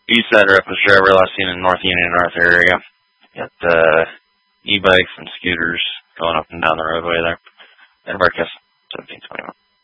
East side Reckless Driver, last seen in North Union North area. Got e-bikes and scooters going up and down the roadway there. And Barcus 1721.